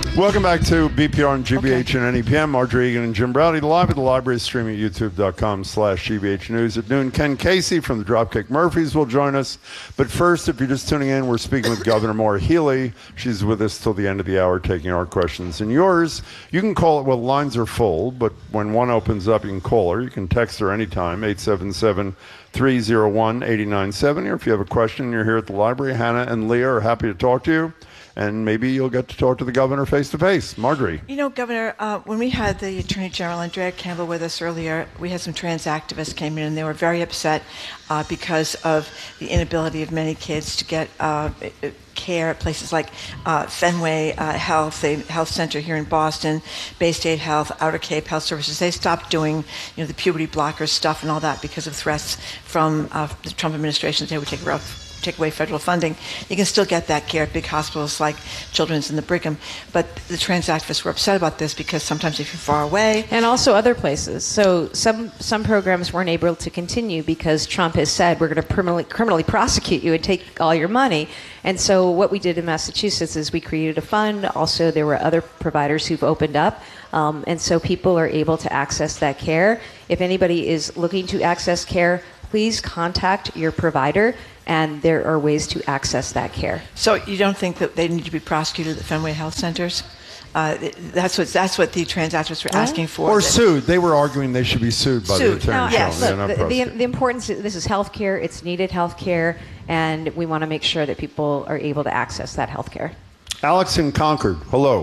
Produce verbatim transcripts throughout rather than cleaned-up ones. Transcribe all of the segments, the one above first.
Welcome back to B P R and G B H Okay. and N E P M. Marjorie Egan and Jim Browdy live at the library, streaming at youtube.com slash GBH News at noon. Ken Casey from the Dropkick Murphys will join us. But first, if you're just tuning in, we're speaking with Governor Maura Healey. She's with us till the end of the hour, taking our questions and yours. You can call it, well, lines are full, but when one opens up, you can call her. You can text her anytime, eight seven seven, three oh one, eight nine seven zero. Or if you have a question, you're here at the library. Hannah and Leah are happy to talk to you. And maybe you'll get to talk to the governor face-to-face. Marjorie. You know, Governor, uh, when we had the Attorney General Andrea Campbell with us earlier, we had some trans activists came in, and they were very upset uh, because of the inability of many kids to get uh, care at places like uh, Fenway uh, Health, a health center here in Boston, Bay State Health, Outer Cape Health Services. They stopped doing, you know, the puberty blocker stuff and all that because of threats from uh, the Trump administration that they would take rough. take away federal funding. You can still get that care at big hospitals like Children's and the Brigham, but the trans activists were upset about this because sometimes if you're far away. And also other places. So some some programs weren't able to continue because Trump has said we're going to criminally, criminally prosecute you and take all your money. And so what we did in Massachusetts is we created a fund. Also, there were other providers who've opened up. Um, and so people are able to access that care. If anybody is looking to access care, please contact your provider, and there are ways to access that care. So you don't think that they need to be prosecuted at Fenway Health Centers? Uh, that's what that's what the trans activists were asking for. Or sued. They were arguing they should be sued by Sued. the Attorney No, General. yes. They're Look, not the, the, prosecuted. the importance, this is health care, it's needed health care, and we want to make sure that people are able to access that health care. Alex in Concord, hello.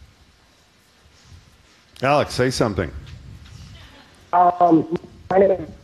Alex, say something. Um, my name is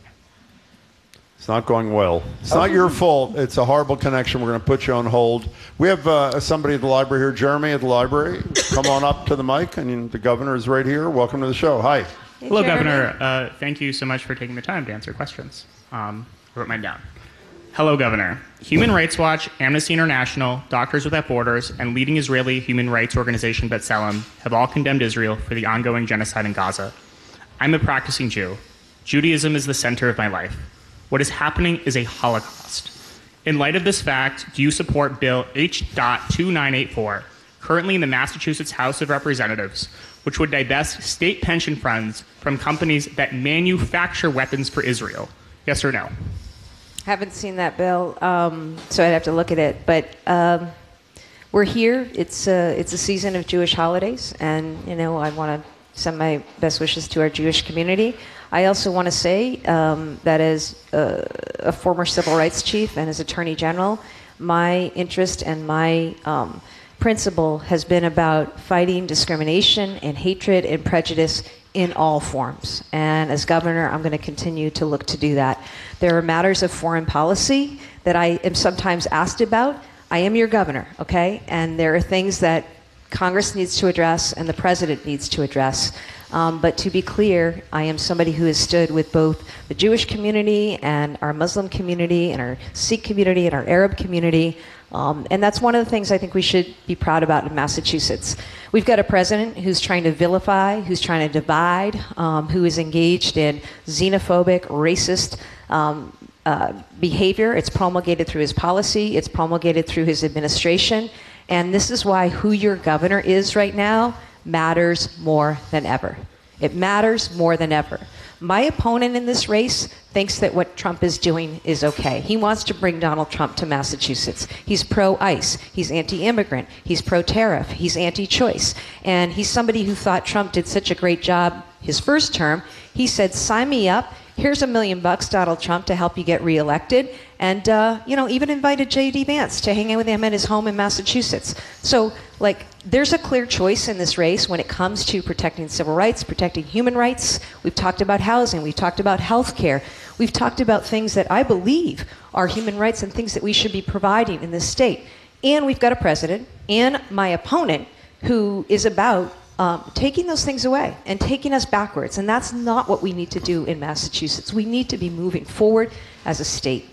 It's not going well. It's not your fault. It's a horrible connection. We're going to put you on hold. We have uh, somebody at the library here, Jeremy at the library. Come on up to the mic, and the governor is right here. Welcome to the show. Hi. Hey, Hello, Jeremy. Governor. Uh, thank you so much for taking the time to answer questions. Um, I wrote mine down. Hello, Governor. Human Rights Watch, Amnesty International, Doctors Without Borders, and leading Israeli human rights organization B'Tselem have all condemned Israel for the ongoing genocide in Gaza. I'm a practicing Jew. Judaism is the center of my life. What is happening is a Holocaust. In light of this fact, do you support Bill H two nine eight four, currently in the Massachusetts House of Representatives, which would divest state pension funds from companies that manufacture weapons for Israel? Yes or no? Haven't seen that bill, um, so I'd have to look at it. But um, we're here. It's a, it's a season of Jewish holidays, and you know I want to send my best wishes to our Jewish community. I also want to say um, that as a, a former civil rights chief and as Attorney General, my interest and my um, principle has been about fighting discrimination and hatred and prejudice in all forms. And as governor, I'm going to continue to look to do that. There are matters of foreign policy that I am sometimes asked about. I am your governor, okay? And there are things that Congress needs to address and the president needs to address. Um, but to be clear, I am somebody who has stood with both the Jewish community and our Muslim community and our Sikh community and our Arab community. Um, and that's one of the things I think we should be proud about in Massachusetts. We've got a president who's trying to vilify, who's trying to divide, um, who is engaged in xenophobic, racist um, uh, behavior. It's promulgated through his policy. It's promulgated through his administration. And this is why who your governor is right now matters more than ever. It matters more than ever. My opponent in this race thinks that what Trump is doing is okay. He wants to bring Donald Trump to Massachusetts. He's pro-ICE. He's anti-immigrant. He's pro-tariff. He's anti-choice. And he's somebody who thought Trump did such a great job his first term. He said, sign me up. Here's a million bucks, Donald Trump, to help you get reelected. And, uh, you know, even invited J D Vance to hang out with him at his home in Massachusetts. So, like, there's a clear choice in this race when it comes to protecting civil rights, protecting human rights. We've talked about housing. We've talked about health care. We've talked about things that I believe are human rights and things that we should be providing in this state. And we've got a president and my opponent who is about Um, taking those things away and taking us backwards. And that's not what we need to do in Massachusetts. We need to be moving forward as a state.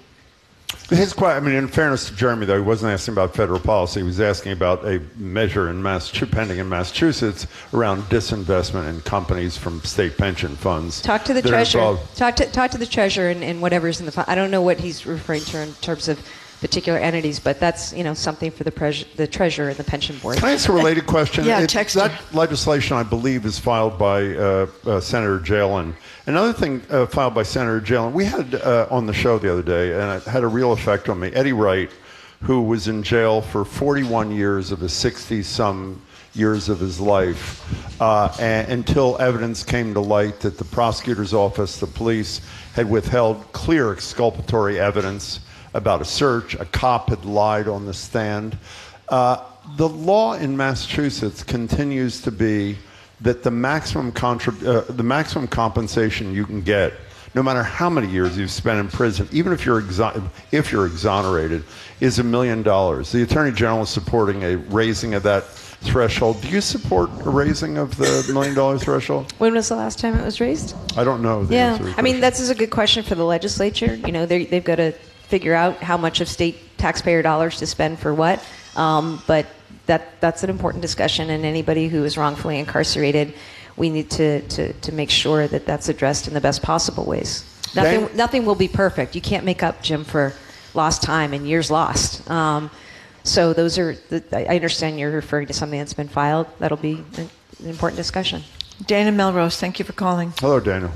His que- I mean, in fairness to Jeremy, though, he wasn't asking about federal policy. He was asking about a measure in Massachusetts, pending in Massachusetts around disinvestment in companies from state pension funds. Talk to the that are treasurer. involved- Talk to talk to the treasurer and, and whatever's in the fund. I don't know what he's referring to in terms of particular entities. But that's, you know, something for the, pres- the treasurer and the pension board. Can I ask a related question? Yeah, It- text That her. legislation, I believe, is filed by uh, uh, Senator Jalen. Another thing uh, filed by Senator Jalen, we had uh, on the show the other day, and it had a real effect on me, Eddie Wright, who was in jail for forty-one years of his sixty-some years of his life, uh, and, until evidence came to light that the prosecutor's office, the police, had withheld clear exculpatory evidence about a search. A cop had lied on the stand. Uh, the law in Massachusetts continues to be that the maximum contrib- uh, the maximum compensation you can get, no matter how many years you've spent in prison, even if you're exo- if you're exonerated, is a million dollars. The Attorney General is supporting a raising of that threshold. Do you support a raising of the million dollar threshold? When was the last time it was raised? I don't know the Yeah, answer to the I mean, question. that's is a good question for the legislature. You know, they- they've got to figure out how much of state taxpayer dollars to spend for what. Um, but that that's an important discussion, and anybody who is wrongfully incarcerated, we need to, to, to make sure that that's addressed in the best possible ways. Nothing, Dan- nothing will be perfect. You can't make up, Jim, for lost time and years lost. Um, so those are, the, I understand you're referring to something that's been filed. That'll be an, an important discussion. Dana Melrose, thank you for calling. Hello, Daniel.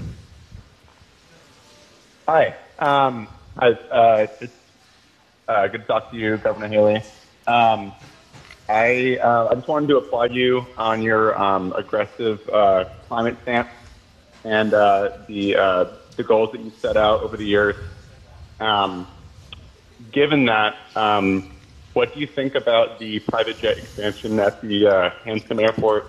Hi. Um, I, uh, it's uh, good to talk to you, Governor Healy. Um, I uh, I just wanted to applaud you on your um, aggressive uh, climate stance and uh, the uh, the goals that you set out over the years. Um, given that, um, what do you think about the private jet expansion at the uh, Hanscom Airport?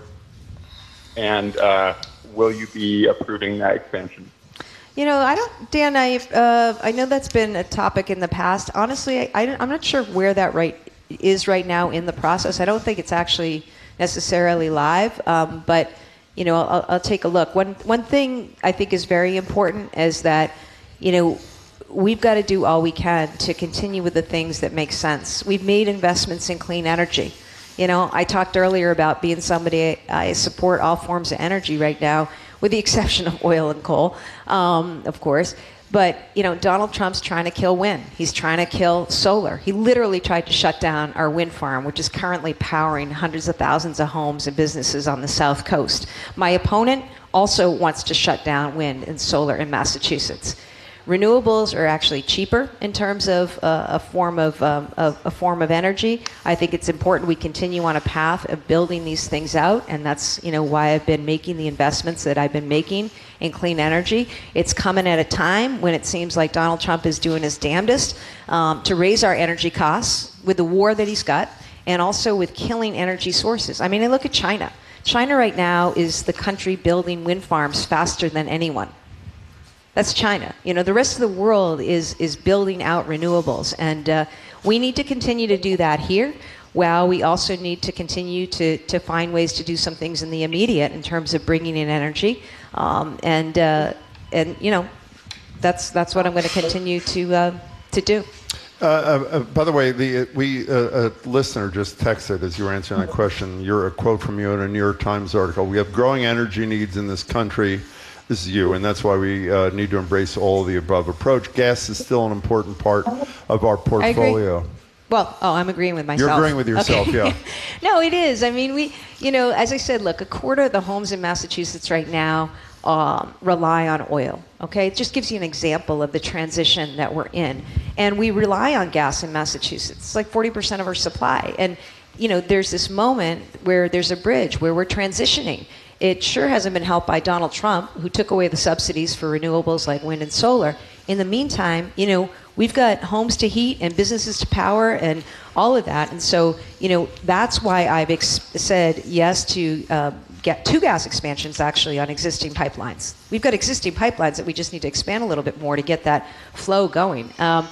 And uh, will you be approving that expansion? You know, I don't, Dan. I uh, I know that's been a topic in the past. Honestly, I, I don't- I'm not sure where that right is right now in the process. I don't think it's actually necessarily live, um, but you know, I'll, I'll take a look. One one thing I think is very important is that, you know, we've got to do all we can to continue with the things that make sense. We've made investments in clean energy. You know, I talked earlier about being somebody, I support all forms of energy right now, with the exception of oil and coal, um, of course. But, you know, Donald Trump's trying to kill wind. He's trying to kill solar. He literally tried to shut down our wind farm, which is currently powering hundreds of thousands of homes and businesses on the South Coast. My opponent also wants to shut down wind and solar in Massachusetts. Renewables are actually cheaper in terms of uh, a form of, um, of a form of energy. I think it's important we continue on a path of building these things out, and that's, you know, why I've been making the investments that I've been making in clean energy. It's coming at a time when it seems like Donald Trump is doing his damnedest um, to raise our energy costs with the war that he's got, and also with killing energy sources. I mean, I look at China. China right now is the country building wind farms faster than anyone. That's China. You know, the rest of the world is is building out renewables, and uh, we need to continue to do that here. While we also need to continue to to find ways to do some things in the immediate in terms of bringing in energy, um, and uh, and you know, that's that's what I'm going to continue to uh, to do. Uh, uh, by the way, the we uh, a listener just texted as you were answering that question. You're a quote from you in a New York Times article. We have growing energy needs in this country. This is you, and that's why we uh, need to embrace all of the above approach. Gas is still an important part of our portfolio. I agree. Well, oh, I'm agreeing with myself. You're agreeing with yourself, Okay. yeah. No, it is. I mean, we, you know, as I said, look, a quarter of the homes in Massachusetts right now um, rely on oil. Okay, it just gives you an example of the transition that we're in, and we rely on gas in Massachusetts. It's like forty percent of our supply, and you know, there's this moment where there's a bridge where we're transitioning. It sure hasn't been helped by Donald Trump, who took away the subsidies for renewables like wind and solar. In the meantime, you know, we've got homes to heat and businesses to power and all of that. And so, you know, that's why I've ex- said yes to uh, get two gas expansions actually on existing pipelines. We've got existing pipelines that we just need to expand a little bit more to get that flow going. Um,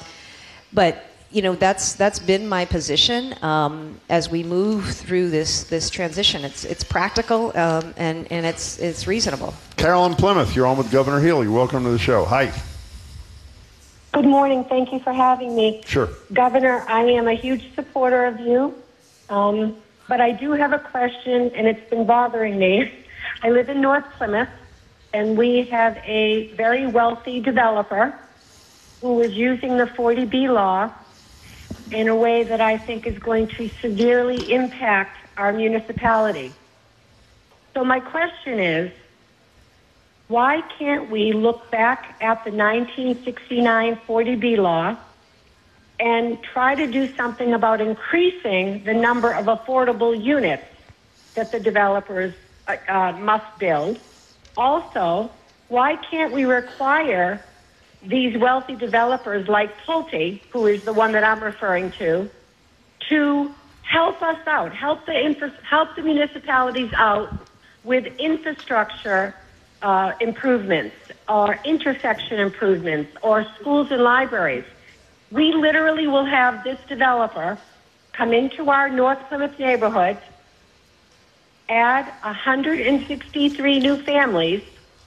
but you know, that's that's been my position um, as we move through this this transition. It's it's practical um, and and it's it's reasonable. Carolyn Plymouth, you're on with Governor Healy. Welcome to the show. Hi. Good morning. Thank you for having me. Sure. Governor, I am a huge supporter of you, um, but I do have a question, and it's been bothering me. I live in North Plymouth, and we have a very wealthy developer who is using the forty B law in a way that I think is going to severely impact our municipality. So my question is, why can't we look back at the nineteen sixty-nine forty B law and try to do something about increasing the number of affordable units that the developers uh, uh, must build? Also, why can't we require these wealthy developers like Pulte, who is the one that I'm referring to, to help us out, help the infra- help the municipalities out with infrastructure uh, improvements or intersection improvements or schools and libraries? We literally will have this developer come into our North Plymouth neighborhood, add one hundred sixty-three new families,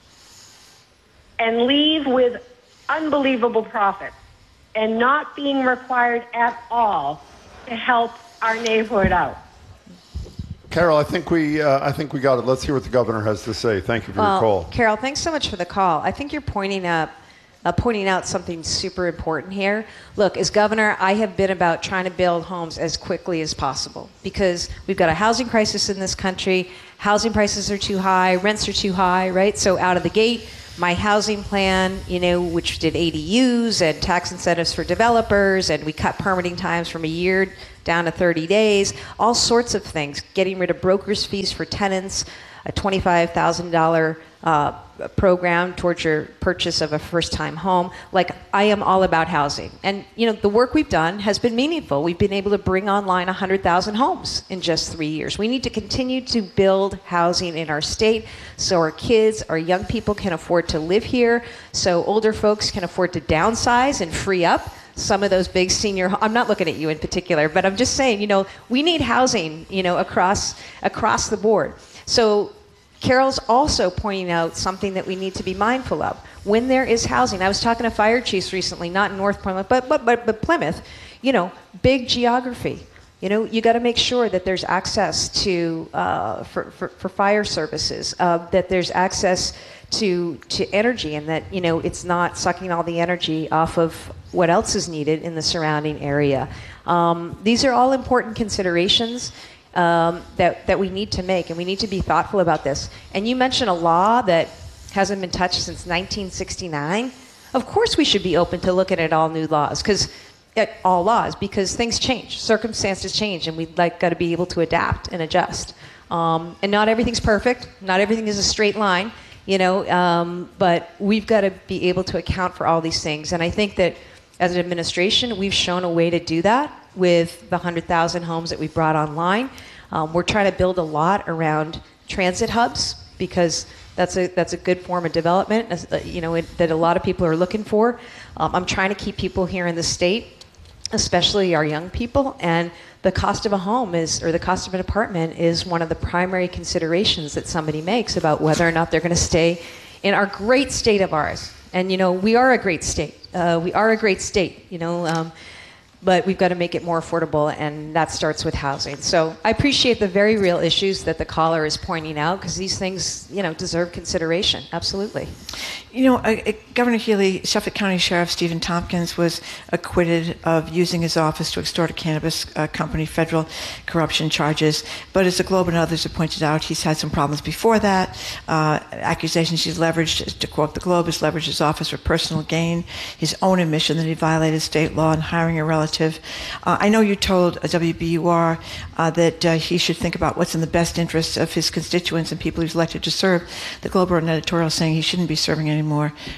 and leave with unbelievable profits and not being required at all to help our neighborhood out. Carol, I think we uh, I think we got it. Let's hear what the governor has to say. Thank you for Well, your call. Carol, thanks so much for the call. I think you're pointing up, uh, pointing out something super important here. Look, as governor, I have been about trying to build homes as quickly as possible because we've got a housing crisis in this country. Housing prices are too high, rents are too high, right? So out of the gate, my housing plan, you know, which did A D Us and tax incentives for developers, and we cut permitting times from a year down to thirty days, all sorts of things, getting rid of brokers' fees for tenants, a twenty-five thousand dollars uh, program towards your purchase of a first-time home. Like, I am all about housing. And, you know, the work we've done has been meaningful. We've been able to bring online one hundred thousand homes in just three years. We need to continue to build housing in our state so our kids, our young people can afford to live here, so older folks can afford to downsize and free up some of those big senior, I'm not looking at you in particular, but I'm just saying, you know, we need housing, you know, across across the board. So Carol's also pointing out something that we need to be mindful of. When there is housing, I was talking to fire chiefs recently, not in North Plymouth, but but but, but Plymouth, you know, big geography. You know, you got to make sure that there's access to uh, for, for for fire services, uh, that there's access to to energy, and that, you know, it's not sucking all the energy off of what else is needed in the surrounding area. Um, these are all important considerations um, that that we need to make, and we need to be thoughtful about this. And you mentioned a law that hasn't been touched since nineteen sixty-nine. Of course, we should be open to looking at all new laws, because at all laws, because things change, circumstances change, and we've like got to be able to adapt and adjust. Um, and not everything's perfect. Not everything is a straight line. You know, um, but we've got to be able to account for all these things. And I think that as an administration, we've shown a way to do that with the one hundred thousand homes that we brought online. Um, we're trying to build a lot around transit hubs, because that's a that's a good form of development, you know, it, that a lot of people are looking for. Um, I'm trying to keep people here in the state, especially our young people, and the cost of a home is, or the cost of an apartment is one of the primary considerations that somebody makes about whether or not they're going to stay in our great state of ours. And, you know, we are a great state. Uh, we are a great state, you know, um, but we've got to make it more affordable, and that starts with housing. So I appreciate the very real issues that the caller is pointing out, because these things, you know, deserve consideration. Absolutely. You know, uh, uh, Governor Healy, Suffolk County Sheriff Stephen Tompkins was acquitted of using his office to extort a cannabis uh, company, federal corruption charges. But as the Globe and others have pointed out, he's had some problems before that. Uh, accusations he's leveraged, to quote the Globe, has leveraged his office for personal gain, his own admission that he violated state law in hiring a relative. Uh, I know you told W B U R uh, that uh, he should think about what's in the best interests of his constituents and people he's elected to serve. The Globe wrote an editorial saying he shouldn't be serving anymore.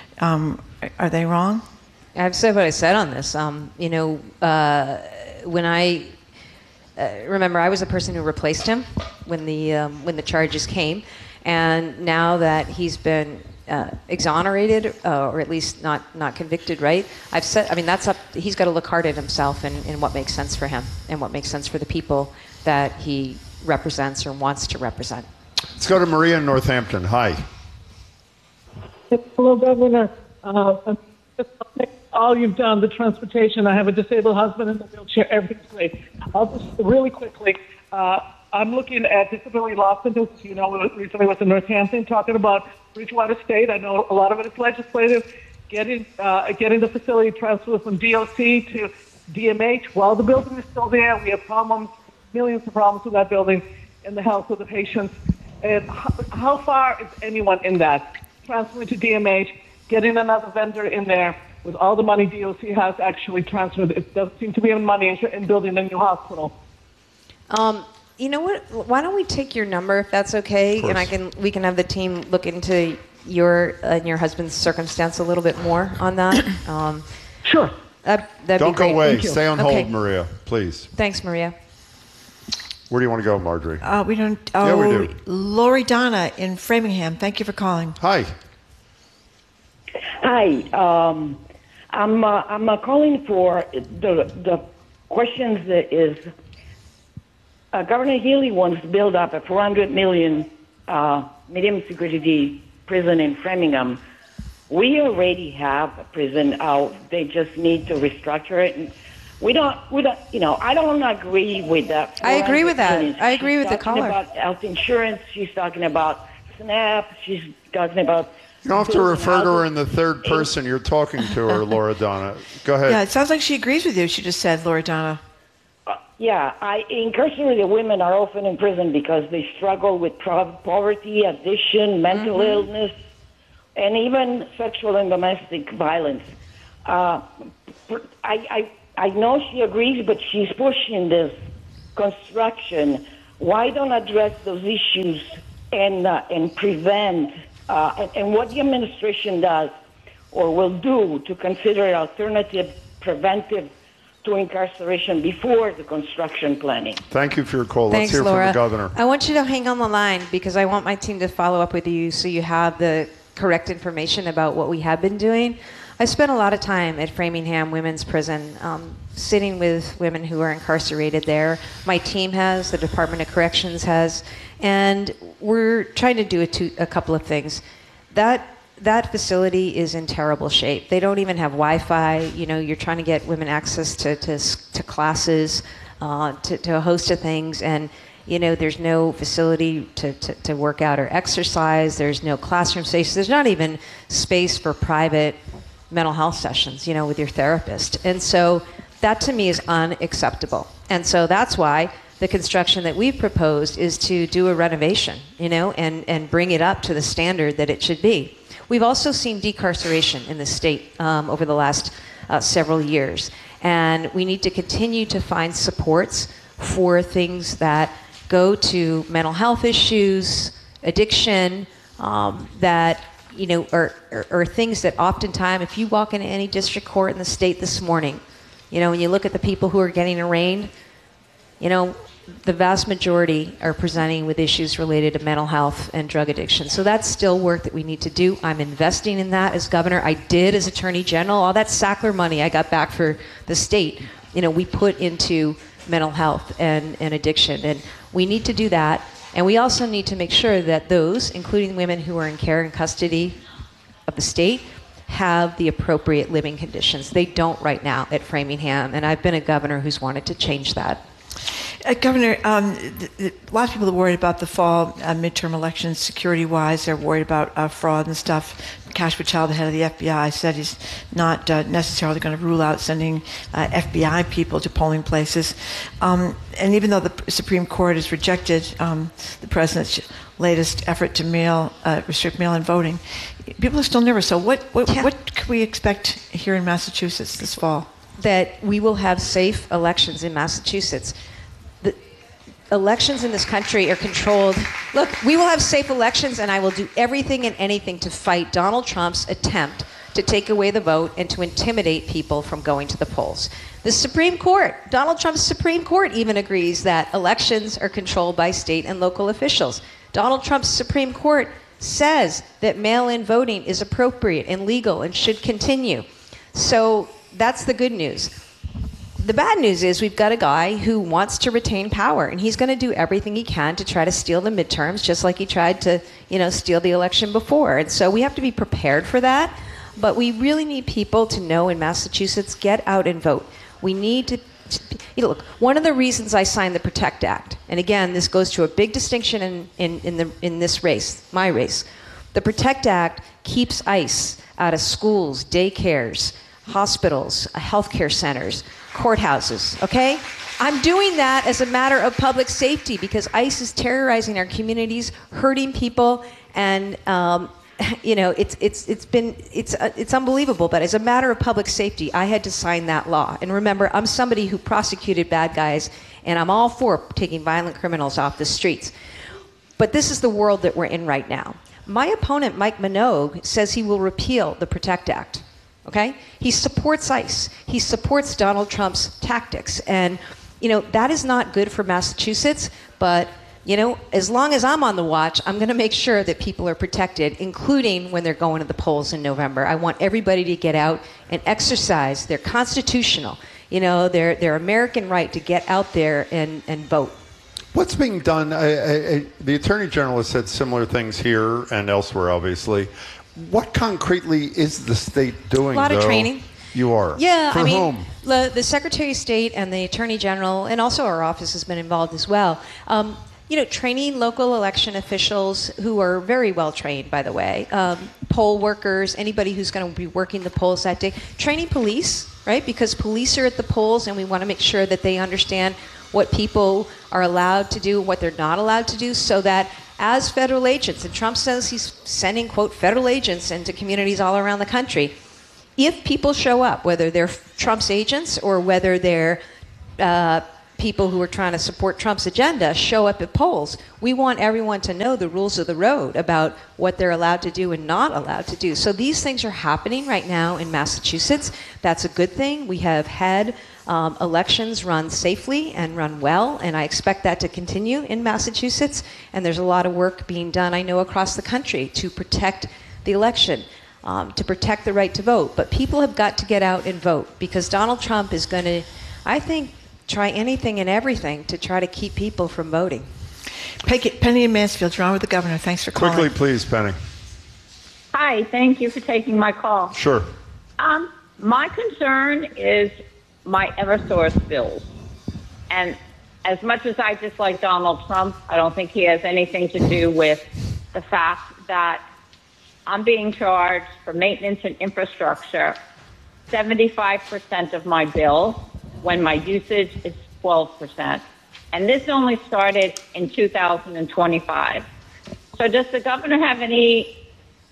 Um, are they wrong? I've said what I said on this. Um, you know, uh, when I uh, remember, I was the person who replaced him when the um, when the charges came, and now that he's been uh, exonerated, uh, or at least not not convicted, right? I've said, I mean, that's up. He's got to look hard at himself and, and what makes sense for him and what makes sense for the people that he represents or wants to represent. Let's go to Maria in Northampton. Hi. Hello, Governor. Uh, all you've done, the transportation. I have a disabled husband in the wheelchair. Everything's great. I'll just really quickly. Uh, I'm looking at disability law centers. You know, recently was in Northampton talking about Bridgewater State. I know a lot of it is legislative. Getting uh, getting the facility transferred from D O C to D M H, while the building is still there, we have problems, millions of problems with that building and the health of the patients. And how, how far is anyone in that? Transferring to D M H, getting another vendor in there with all the money D O C has actually transferred. It doesn't seem to be any money in, in building a new hospital. Um, you know what? Why don't we take your number if that's okay, and I can we can have the team look into your uh, and your husband's circumstance a little bit more on that. Um, sure. That, that'd Don't be great. go away. Thank you. Stay on Okay. hold, Maria, please. Thanks, Maria. Where do you want to go, Marjorie? Uh, we don't. Oh, Yeah, we do. Lori Donna in Framingham. Thank you for calling. Hi. Hi, um, I'm uh, I'm uh, calling for the the questions that is uh, Governor Healy wants to build up a four hundred million uh, medium security prison in Framingham. We already have a prison out. They just need to restructure it. And we don't. We don't. You know, I don't agree with that. I agree with that. four hundred million. I agree She's with the talking caller. about health insurance. She's talking about SNAP. She's talking about. You don't have to building refer to her houses. in the third person. You're talking to her, Laura Donna. Go ahead. Yeah, it sounds like she agrees with you. She just said, Lori Donna. Yeah, I, incarcerated women are often in prison because they struggle with pro- poverty, addiction, mental Mm-hmm. illness, and even sexual and domestic violence. Uh, I, I, I know she agrees, but she's pushing this construction. Why don't address those issues and uh, and prevent uh, and, and what the administration does or will do to consider alternative preventive to incarceration before the construction planning. Thank you for your call. Thanks, Let's hear Laura. from the governor. I want you to hang on the line because I want my team to follow up with you so you have the correct information about what we have been doing. I spent a lot of time at Framingham Women's Prison, um, sitting with women who are incarcerated there. My team has, the Department of Corrections has, and we're trying to do a, two, a couple of things. That That facility is in terrible shape. They don't even have Wi-Fi. You know, you're trying to get women access to to, to classes, uh, to, to a host of things, and you know, there's no facility to, to, to work out or exercise. There's no classroom space. There's not even space for private mental health sessions, you know, with your therapist. And so that to me is unacceptable. And so that's why the construction that we've proposed is to do a renovation, you know, and, and bring it up to the standard that it should be. We've also seen decarceration in the state um, over the last uh, several years. And we need to continue to find supports for things that go to mental health issues, addiction, um, that, you know, are, are, are things that oftentimes, if you walk into any district court in the state this morning, you know, when you look at the people who are getting arraigned, you know, the vast majority are presenting with issues related to mental health and drug addiction. So that's still work that we need to do. I'm investing in that as governor. I did as attorney general. All that Sackler money I got back for the state, you know, we put into mental health and, and addiction. And we need to do that. And we also need to make sure that those, including women who are in care and custody of the state, have the appropriate living conditions. They don't right now at Framingham. And I've been a governor who's wanted to change that. Uh, Governor, um, th- th- a lot of people are worried about the fall uh, midterm elections security-wise. They're worried about uh, fraud and stuff. Kash Patel, the head of the F B I, said he's not uh, necessarily going to rule out sending uh, F B I people to polling places. Um, and even though the Supreme Court has rejected um, the president's latest effort to mail uh, restrict mail-in voting, people are still nervous. So what what, Yeah. what can we expect here in Massachusetts this fall? That we will have safe elections in Massachusetts. The elections in this country are controlled. Look, we will have safe elections, and I will do everything and anything to fight Donald Trump's attempt to take away the vote and to intimidate people from going to the polls. The Supreme Court, Donald Trump's Supreme Court even agrees that elections are controlled by state and local officials. Donald Trump's Supreme Court says that mail-in voting is appropriate and legal and should continue. So that's the good news. The bad news is we've got a guy who wants to retain power, and he's going to do everything he can to try to steal the midterms, just like he tried to, you know, steal the election before. And so we have to be prepared for that. But we really need people to know in Massachusetts, get out and vote. We need to, to you know, look, one of the reasons I signed the PROTECT Act, and again, this goes to a big distinction in, in, in, the, in this race, my race. The PROTECT Act keeps ICE out of schools, daycares, hospitals, healthcare centers. courthouses, okay? I'm doing that as a matter of public safety because ICE is terrorizing our communities, hurting people, and um, you know it's it's it's been it's uh, it's unbelievable. But as a matter of public safety, I had to sign that law. And remember, I'm somebody who prosecuted bad guys, and I'm all for taking violent criminals off the streets. But this is the world that we're in right now. My opponent, Mike Minogue, says he will repeal the PROTECT Act. Okay, he supports ICE. He supports Donald Trump's tactics, and you know, that is not good for Massachusetts, but, you know, as long as I'm on the watch, I'm going to make sure that people are protected, including when they're going to the polls in November. I want everybody to get out and exercise their constitutional, you know, their, their American right to get out there and, and vote. What's being done? I, I, I, the Attorney General has said similar things here and elsewhere, obviously. What concretely is the state doing, A lot though? of training. You are? Yeah, For I mean, whom? The, the Secretary of State and the Attorney General, and also our office has been involved as well. Um, you know, training local election officials who are very well trained, by the way, um, poll workers, anybody who's going to be working the polls that day. Training police, right? Because police are at the polls, and we want to make sure that they understand what people are allowed to do, what they're not allowed to do, so that as federal agents, and Trump says he's sending, quote, federal agents into communities all around the country. If people show up, whether they're Trump's agents or whether they're uh, people who are trying to support Trump's agenda, show up at polls, we want everyone to know the rules of the road about what they're allowed to do and not allowed to do. So these things are happening right now in Massachusetts. That's a good thing. We have had um, elections run safely and run well, and I expect that to continue in Massachusetts. And there's a lot of work being done, I know, across the country to protect the election. Um, to protect the right to vote. But people have got to get out and vote because Donald Trump is going to, I think, try anything and everything to try to keep people from voting. Penny in Mansfield, you're on with the governor. Thanks for calling. Quickly, please, Penny. Hi, thank you for taking my call. Sure. Um, my concern is my Eversource bills. And as much as I dislike Donald Trump, I don't think he has anything to do with the fact that I'm being charged for maintenance and infrastructure seventy-five percent of my bill when my usage is twelve percent. And this only started in two thousand twenty-five. So does the governor have any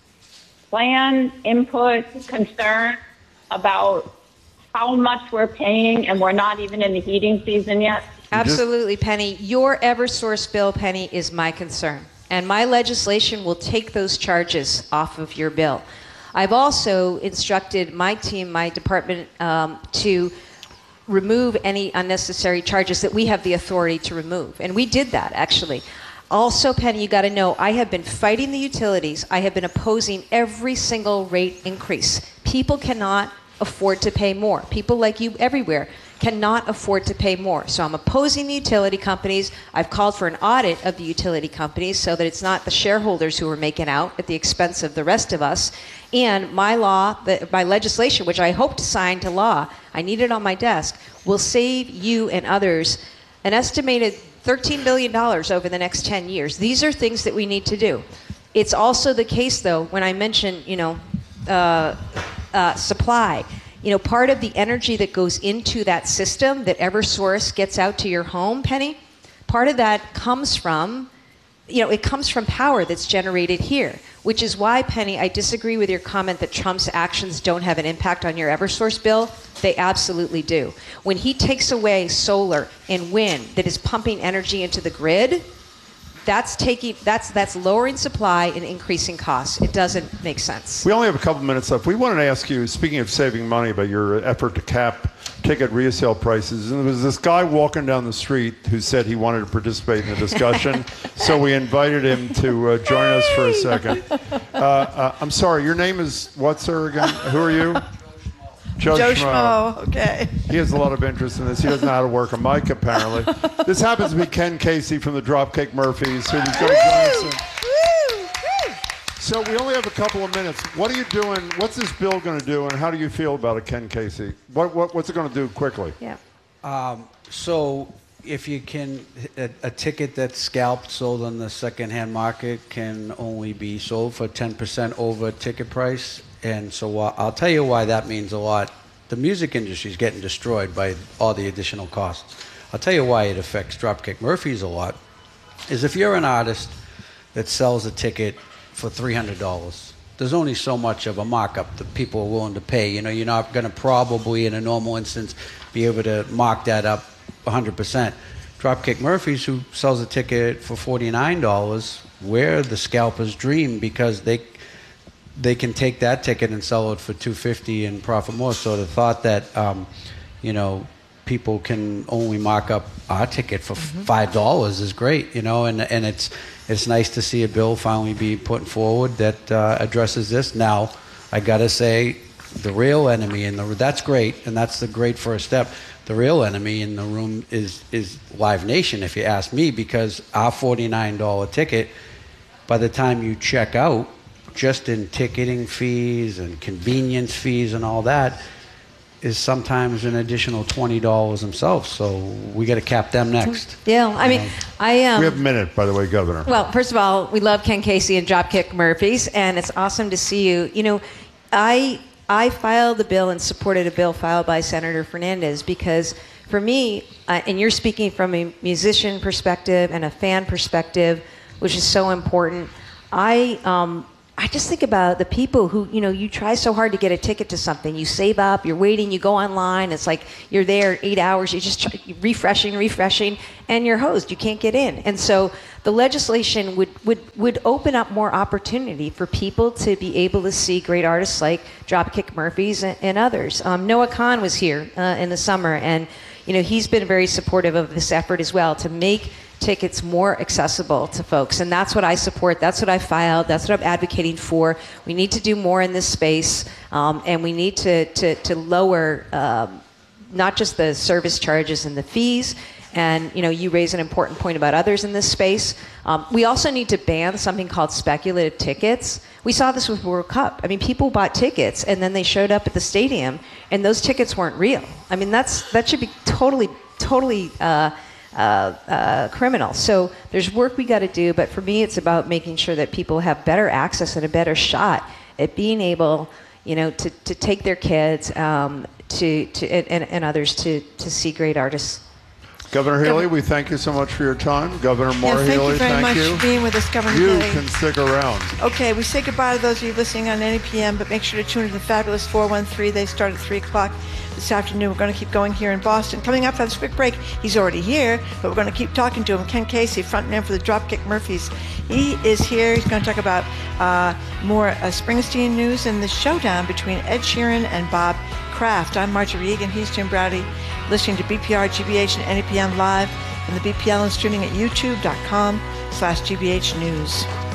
plan, input, concern about how much we're paying and we're not even in the heating season yet? Absolutely, Penny. Your Eversource bill, Penny, is my concern. And my legislation will take those charges off of your bill. I've also instructed my team, my department, um, to remove any unnecessary charges that we have the authority to remove. And we did that, actually. Also, Penny, you got to know, I have been fighting the utilities. I have been opposing every single rate increase. People cannot afford to pay more. People like you everywhere cannot afford to pay more. So I'm opposing the utility companies. I've called for an audit of the utility companies so that it's not the shareholders who are making out at the expense of the rest of us. And my law, the, my legislation, which I hope to sign to law, I need it on my desk, will save you and others an estimated thirteen billion dollars over the next ten years. These are things that we need to do. It's also the case, though, when I mention, you know, uh, uh, supply. You know, part of the energy that goes into that system that Eversource gets out to your home, Penny, part of that comes from, you know, it comes from power that's generated here, which is why, Penny, I disagree with your comment that Trump's actions don't have an impact on your Eversource bill. They absolutely do. When he takes away solar and wind that is pumping energy into the grid, that's taking that's that's lowering supply and increasing costs. It doesn't make sense. We only have a couple minutes left. We wanted to ask you, speaking of saving money, about your effort to cap ticket resale prices. And there was this guy walking down the street who said he wanted to participate in the discussion. So we invited him to uh, join us for a second. Uh, uh, I'm sorry, your name is what, sir, again? Who are you? Joe, Joe Schmo. Schmo, okay. He has a lot of interest in this. He doesn't know how to work a mic, apparently. This happens to be Ken Casey from the Dropkick Murphys, who's going to join us. So we only have a couple of minutes. What are you doing? What's this bill going to do, and how do you feel about it, Ken Casey? What, what What's it going to do quickly? Yeah. Um, so if you can, a, a ticket that's scalped, sold on the secondhand market, can only be sold for ten percent over ticket price. And so uh, I'll tell you why that means a lot the music industry is getting destroyed by all the additional costs. I'll tell you why it affects Dropkick Murphys a lot, is if you're an artist that sells a ticket for three hundred dollars, there's only so much of a markup that people are willing to pay. You know, you're not going to probably, in a normal instance, be able to mark that up one hundred percent. Dropkick Murphys, who sells a ticket for forty-nine dollars, we're the scalper's dream because they they can take that ticket and sell it for two hundred fifty dollars and profit more. So the thought that, um, you know, people can only mark up our ticket for mm-hmm. five dollars is great, you know, and and it's it's nice to see a bill finally be put forward that uh, addresses this. Now, I gotta say, the real enemy, and the, that's great, and that's the great first step. The real enemy in the room is is Live Nation, if you ask me, because our forty-nine dollars ticket, by the time you check out, just in ticketing fees and convenience fees and all that, is sometimes an additional twenty dollars themselves. So we got to cap them next. Yeah, I mean, I um, we have a minute, by the way, Governor. Well, first of all, we love Ken Casey and Dropkick Murphys, and it's awesome to see you. You know, I I filed a bill and supported a bill filed by Senator Fernandez because, for me, uh, and you're speaking from a musician perspective and a fan perspective, which is so important. I um, I just think about the people who, you know, you try so hard to get a ticket to something. You save up, you're waiting, you go online. It's like you're there eight hours. You're just try, refreshing, refreshing, and you're hosed. You can't get in. And so the legislation would, would, would open up more opportunity for people to be able to see great artists like Dropkick Murphys and, and others. Um, Noah Khan was here uh, in the summer, and you know he's been very supportive of this effort as well to make tickets more accessible to folks, and that's what I support. That's what I filed. That's what I'm advocating for. We need to do more in this space, um, and we need to to, to lower um, not just the service charges and the fees. And you know, you raise an important point about others in this space. Um, we also need to ban something called speculative tickets. We saw this with World Cup. I mean, people bought tickets and then they showed up at the stadium, and those tickets weren't real. I mean, that's that should be totally, totally. Uh, Uh, uh, criminal. So there's work we got to do, but for me, it's about making sure that people have better access and a better shot at being able, you know, to, to take their kids um, to to and, and others to to see great artists. Governor Healy, we thank you so much for your time. Governor Moore yeah, thank Healy, you very thank much you. for being with us, Governor You Healy. can stick around. Okay, we say goodbye to those of you listening on any P M, but make sure to tune in to the Fabulous four one three. They start at three o'clock this afternoon. We're going to keep going here in Boston. Coming up after this quick break, he's already here, but we're going to keep talking to him. Ken Casey, frontman for the Dropkick Murphys. He is here. He's going to talk about uh, more uh, Springsteen news and the showdown between Ed Sheeran and Bob Kraft. I'm Marjorie Egan. He's Jim Browdy, listening to B P R, G B H, and N E P M Live, and the B P L and streaming at youtube.com slash GBH News.